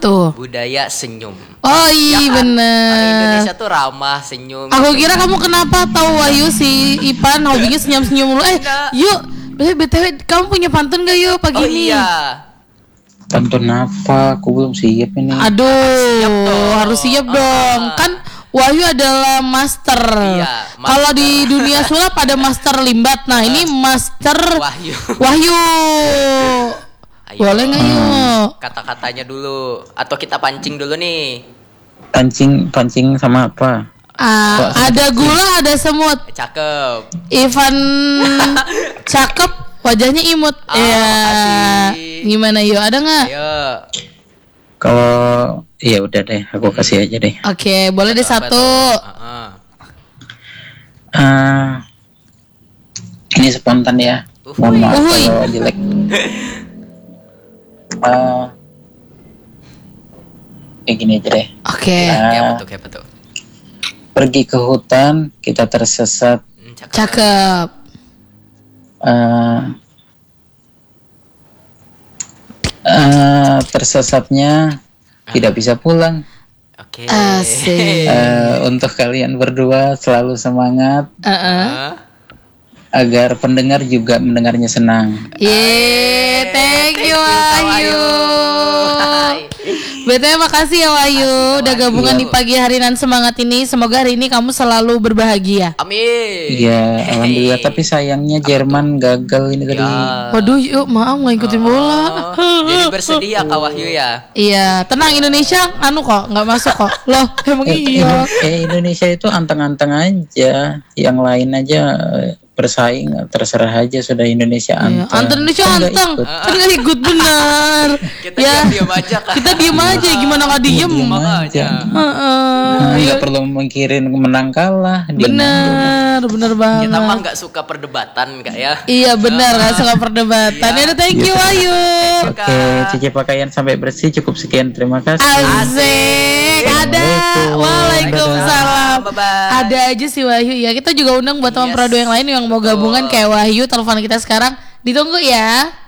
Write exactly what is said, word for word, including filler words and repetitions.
tuh? Budaya senyum. Oh iya Ya kan? bener. Orang Indonesia tuh ramah, senyum. Aku kira kamu kenapa tahu Wahyu si Ipan hobinya senyum-senyum mulu. Eh, Enggak. yuk, B T W kamu punya pantun gak yuk pagi Oh ini? iya. Pantun apa? Aku belum siap ini. Aduh, Siap dong. harus siap dong. Ah. Kan Wahyu adalah master. Iya, Kalau master. di dunia sulap ada master limbat. Nah, ini master Wahyu. Wahyu. Ayo. Boleh nggak yuk? Kata-katanya dulu atau kita pancing dulu nih. Pancing, pancing sama apa? Ah, ada gula, ada semut. Cakep. Ivan cakep, wajahnya imut. Ah, Ya, makasih. gimana yuk? Ada nggak? Ayo. Kalau ya udah deh, aku kasih aja deh. Oke, boleh deh Apa satu. tuh? Heeh. Ah, ini spontan ya. Uhuy. Mohon maaf Uhuy. kalau jelek. Ah, kayak gini aja deh. Oke, Kayak apa Ah, tuh? Kayak apa tuh? pergi ke hutan, kita tersesat. Hmm, cakep. cakep. Ah, ah, tersesatnya tidak bisa pulang. Oke. Asik. Eh, untuk kalian berdua selalu semangat Heeh. Hah? agar pendengar juga mendengarnya senang. Yeay, thank you Kak Wahyu. Hai. B T W makasih ya Wahyu udah gabungan di pagi hari nan semangat ini. Semoga hari ini kamu selalu berbahagia. Amin. Iya, alhamdulillah. Tapi sayangnya Jerman gagal ini tadi. Ya. Waduh, yuk maaf nggak ikutin bola. Oh, jadi bersedia Kak Wahyu ya. Iya, tenang Indonesia anu kok nggak masuk kok. Loh, emang Eh, iya. Indo- eh, Indonesia itu anteng-anteng aja. Yang lain aja eh, bersaing, terserah aja sudah Indonesia Iya, anteng. anteng Indonesia Kan nggak anteng, ikut. kan nggak ikut benar. Kita Ya, diam aja Kak. kita diem aja, gimana nggak diem? Diem Makanya. aja. Heeh. Nah, nggak perlu mengkirin menang kalah. Diem aja. Bener, bener banget. Kita mah nggak suka perdebatan Kak ya. Iya benar, nggak suka perdebatan. Iya. Ya, thank you Wahyu. Oke, cuci pakaian sampai bersih. Cukup sekian. Terima kasih. Asik, ada. Waalaikumsalam. Bye-bye. Ada aja si Wahyu ya. Kita juga undang buat teman Yes, Prado yang lain yang mau betul. gabungan kayak Wahyu. Telepon kita sekarang. Ditunggu ya.